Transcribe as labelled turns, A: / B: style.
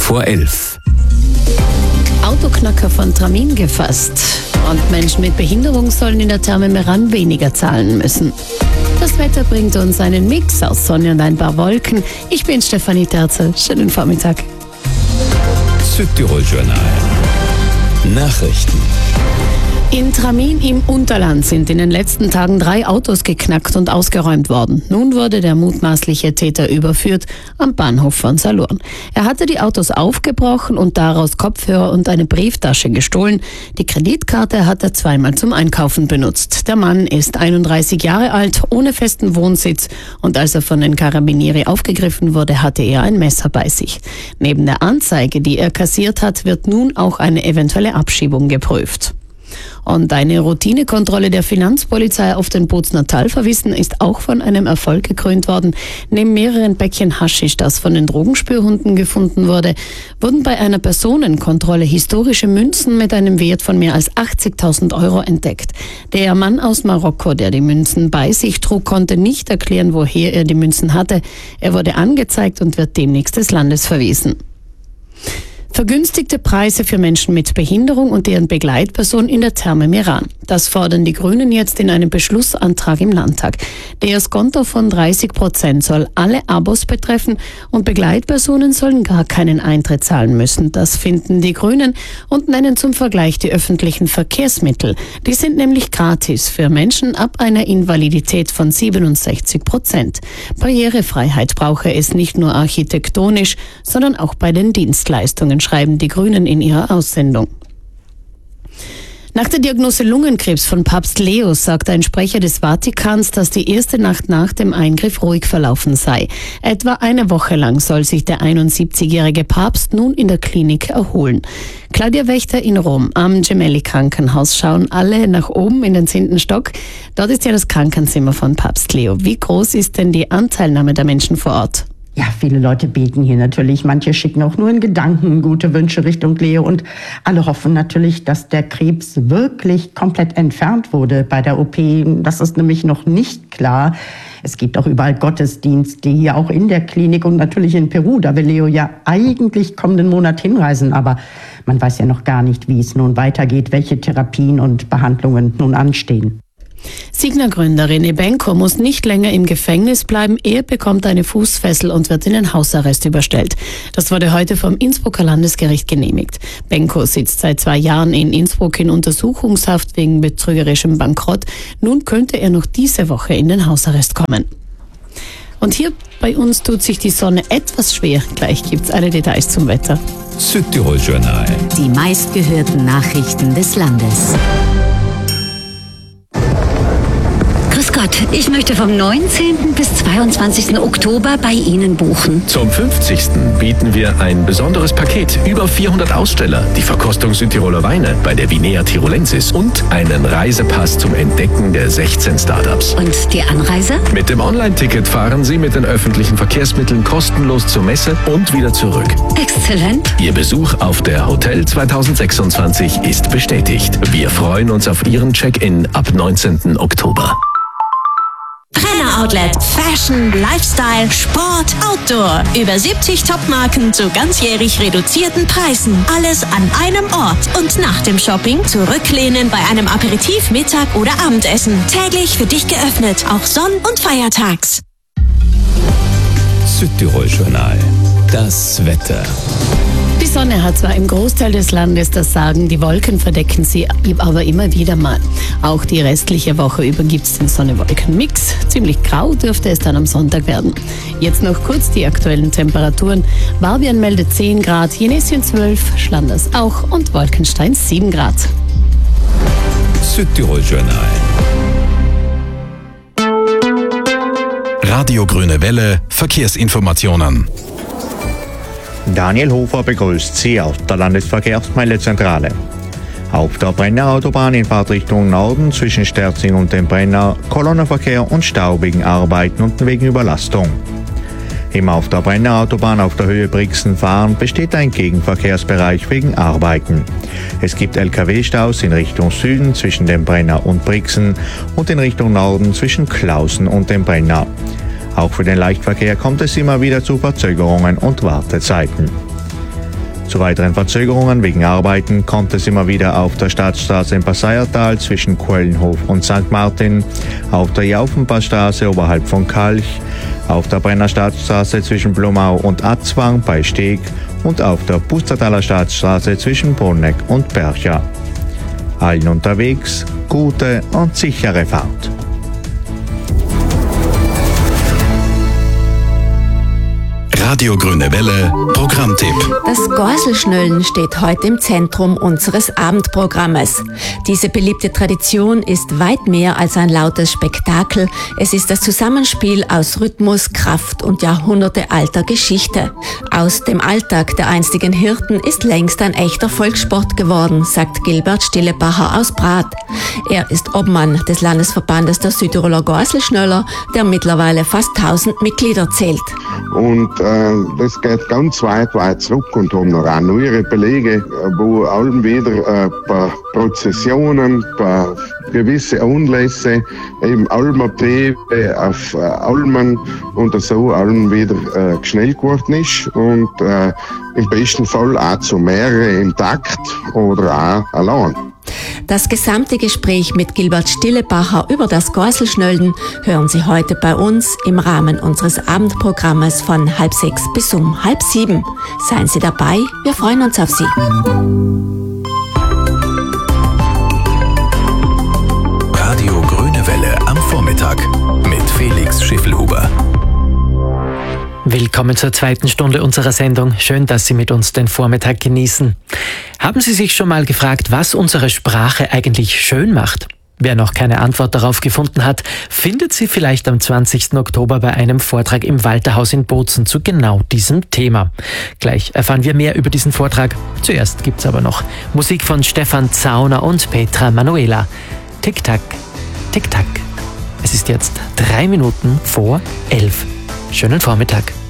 A: 11:15.
B: Autoknacker von Tramin gefasst. Und Menschen mit Behinderung sollen in der Therme Meran weniger zahlen müssen. Das Wetter bringt uns einen Mix aus Sonne und ein paar Wolken. Ich bin Stefanie Terzer. Schönen Vormittag.
A: Südtirol Journal. Nachrichten.
B: In Tramin im Unterland sind in den letzten Tagen 3 Autos geknackt und ausgeräumt worden. Nun wurde der mutmaßliche Täter überführt am Bahnhof von Salurn. Er hatte die Autos aufgebrochen und daraus Kopfhörer und eine Brieftasche gestohlen. Die Kreditkarte hat er zweimal zum Einkaufen benutzt. Der Mann ist 31 Jahre alt, ohne festen Wohnsitz, und als er von den Carabinieri aufgegriffen wurde, hatte er ein Messer bei sich. Neben der Anzeige, die er kassiert hat, wird nun auch eine eventuelle Abschiebung geprüft. Und eine Routinekontrolle der Finanzpolizei auf den Bozner Talferwiesen ist auch von einem Erfolg gekrönt worden. Neben mehreren Päckchen Haschisch, das von den Drogenspürhunden gefunden wurde, wurden bei einer Personenkontrolle historische Münzen mit einem Wert von mehr als 80.000 Euro entdeckt. Der Mann aus Marokko, der die Münzen bei sich trug, konnte nicht erklären, woher er die Münzen hatte. Er wurde angezeigt und wird demnächst des Landes verwiesen. Vergünstigte Preise für Menschen mit Behinderung und deren Begleitperson in der Therme Meran. Das fordern die Grünen jetzt in einem Beschlussantrag im Landtag. Der Skonto von 30% soll alle Abos betreffen und Begleitpersonen sollen gar keinen Eintritt zahlen müssen. Das finden die Grünen und nennen zum Vergleich die öffentlichen Verkehrsmittel. Die sind nämlich gratis für Menschen ab einer Invalidität von 67%. Barrierefreiheit brauche es nicht nur architektonisch, sondern auch bei den Dienstleistungen, schreiben die Grünen in ihrer Aussendung. Nach der Diagnose Lungenkrebs von Papst Leo sagt ein Sprecher des Vatikans, dass die erste Nacht nach dem Eingriff ruhig verlaufen sei. Etwa eine Woche lang soll sich der 71-jährige Papst nun in der Klinik erholen. Claudia Wächter in Rom am Gemelli-Krankenhaus schauen alle nach oben in den 10. Stock. Dort ist ja das Krankenzimmer von Papst Leo. Wie groß ist denn die Anteilnahme der Menschen vor Ort?
C: Ja, viele Leute beten hier natürlich. Manche schicken auch nur in Gedanken gute Wünsche Richtung Leo. Und alle hoffen natürlich, dass der Krebs wirklich komplett entfernt wurde bei der OP. Das ist nämlich noch nicht klar. Es gibt auch überall Gottesdienste, hier auch in der Klinik und natürlich in Peru. Da will Leo ja eigentlich kommenden Monat hinreisen. Aber man weiß ja noch gar nicht, wie es nun weitergeht, welche Therapien und Behandlungen nun anstehen.
B: Signa-Gründer René Benko muss nicht länger im Gefängnis bleiben. Er bekommt eine Fußfessel und wird in den Hausarrest überstellt. Das wurde heute vom Innsbrucker Landesgericht genehmigt. Benko sitzt seit 2 Jahren in Innsbruck in Untersuchungshaft wegen betrügerischem Bankrott. Nun könnte er noch diese Woche in den Hausarrest kommen. Und hier bei uns tut sich die Sonne etwas schwer. Gleich gibt's alle Details zum Wetter.
A: Südtirol Journal.
D: Die meistgehörten Nachrichten des Landes. Grüß Gott, ich möchte vom 19. bis 22. Oktober bei Ihnen buchen.
E: Zum 50. bieten wir ein besonderes Paket. Über 400 Aussteller, die Verkostung Südtiroler Weine bei der Vinea Tirolensis und einen Reisepass zum Entdecken der 16 Startups.
D: Und die Anreise?
E: Mit dem Online-Ticket fahren Sie mit den öffentlichen Verkehrsmitteln kostenlos zur Messe und wieder zurück.
D: Exzellent.
E: Ihr Besuch auf der Hotel 2026 ist bestätigt. Wir freuen uns auf Ihren Check-in ab 19. Oktober.
F: Brenner Outlet. Fashion, Lifestyle, Sport, Outdoor. Über 70 Topmarken zu ganzjährig reduzierten Preisen. Alles an einem Ort. Und nach dem Shopping zurücklehnen bei einem Aperitif, Mittag oder Abendessen. Täglich für dich geöffnet, auch sonn- und feiertags.
A: Südtirol Journal. Das Wetter.
B: Die Sonne hat zwar im Großteil des Landes das Sagen, die Wolken verdecken sie aber immer wieder mal. Auch die restliche Woche über gibt es den Sonne-Wolken-Mix. Ziemlich grau dürfte es dann am Sonntag werden. Jetzt noch kurz die aktuellen Temperaturen. Barbian meldet 10 Grad, Jenesien 12, Schlanders auch und Wolkenstein 7 Grad.
A: Südtirol Journal.
G: Radio Grüne Welle, Verkehrsinformationen.
H: Daniel Hofer begrüßt Sie aus der Landesverkehrsmeldezentrale. Auf der Brenner Autobahn in Fahrtrichtung Norden zwischen Sterzing und dem Brenner Kolonnenverkehr und Stau wegen Arbeiten und wegen Überlastung. Im auf der Brenner Autobahn auf der Höhe Brixen fahren besteht ein Gegenverkehrsbereich wegen Arbeiten. Es gibt LKW-Staus in Richtung Süden zwischen dem Brenner und Brixen und in Richtung Norden zwischen Klausen und dem Brenner. Auch für den Leichtverkehr kommt es immer wieder zu Verzögerungen und Wartezeiten. Zu weiteren Verzögerungen wegen Arbeiten kommt es immer wieder auf der Stadtstraße im Passeiertal zwischen Quellenhof und St. Martin, auf der Jaufenpassstraße oberhalb von Kalch, auf der Brenner Stadtstraße zwischen Blumau und Atzwang bei Steg und auf der Pustertaler Stadtstraße zwischen Bonneck und Bercha. Allen unterwegs gute und sichere Fahrt.
G: Radio Grüne Welle, Programmtipp.
F: Das Gorselschnöllen steht heute im Zentrum unseres Abendprogrammes. Diese beliebte Tradition ist weit mehr als ein lautes Spektakel. Es ist das Zusammenspiel aus Rhythmus, Kraft und jahrhundertealter Geschichte. Aus dem Alltag der einstigen Hirten ist längst ein echter Volkssport geworden, sagt Gilbert Stillebacher aus Brath. Er ist Obmann des Landesverbandes der Südtiroler Gorselschnöller, der mittlerweile fast 1000 Mitglieder zählt.
I: Und das geht ganz weit zurück und haben noch auch neuere Belege, wo allem wieder ein paar Prozessionen, ein paar gewisse Anlässe, eben Almabebe auf Almen und so allem wieder schnell geworden ist und im besten Fall auch zu mehreren im Takt oder auch allein.
F: Das gesamte Gespräch mit Gilbert Stillebacher über das Gorselschnöllen hören Sie heute bei uns im Rahmen unseres Abendprogrammes von 5:30 bis 6:30. Seien Sie dabei, wir freuen uns auf Sie.
G: Radio Grüne Welle am Vormittag mit Felix Schiffelhuber.
J: Willkommen zur zweiten Stunde unserer Sendung. Schön, dass Sie mit uns den Vormittag genießen. Haben Sie sich schon mal gefragt, was unsere Sprache eigentlich schön macht? Wer noch keine Antwort darauf gefunden hat, findet sie vielleicht am 20. Oktober bei einem Vortrag im Walterhaus in Bozen zu genau diesem Thema. Gleich erfahren wir mehr über diesen Vortrag. Zuerst gibt's aber noch Musik von Stefan Zauner und Petra Manuela. Tick-Tack, Tick-Tack. Es ist jetzt 3 Minuten vor 11. Schönen Vormittag.